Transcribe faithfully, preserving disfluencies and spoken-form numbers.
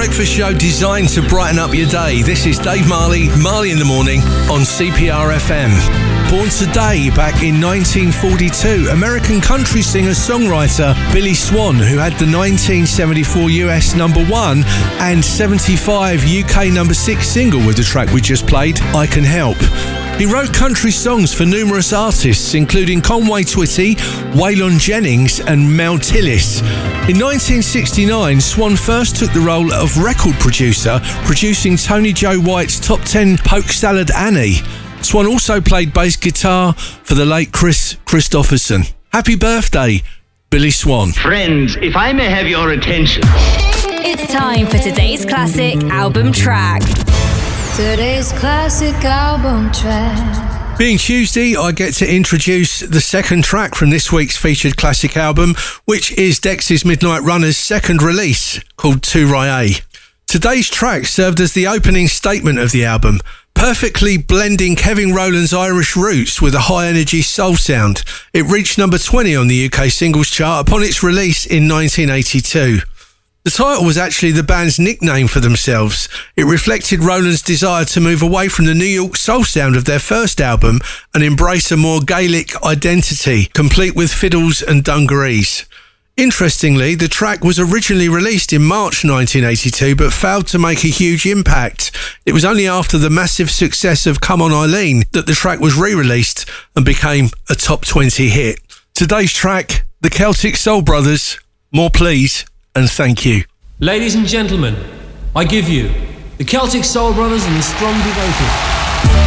breakfast show designed to brighten up your day. This is Dave Marley, Marley in the Morning on C P R F M. Born today back in nineteen forty-two, American country singer-songwriter Billy Swan, who had the nineteen seventy-four U S number one and seventy-five U K number six single with the track we just played, I Can Help. He wrote country songs for numerous artists, including Conway Twitty, Waylon Jennings and Mel Tillis. In nineteen sixty-nine, Swan first took the role of record producer, producing Tony Joe White's top ten Polk Salad Annie. Swan also played bass guitar for the late Chris Christopherson. Happy birthday, Billy Swan. Friends, if I may have your attention. It's time for today's classic album track. Today's classic album track. Being Tuesday, I get to introduce the second track from this week's featured classic album, which is Dexys Midnight Runners' second release, called two Rye. Today's track served as the opening statement of the album, perfectly blending Kevin Rowland's Irish roots with a high-energy soul sound. It reached number twenty on the U K singles chart upon its release in nineteen eighty-two. The title was actually the band's nickname for themselves. It reflected Rowland's desire to move away from the New York soul sound of their first album and embrace a more Gaelic identity, complete with fiddles and dungarees. Interestingly, the track was originally released in March nineteen eighty-two but failed to make a huge impact. It was only after the massive success of Come On Eileen that the track was re-released and became a top twenty hit. Today's track, the Celtic Soul Brothers, More Please and Thank You. Ladies and gentlemen, I give you the Celtic Soul Brothers and the Strong Devoted.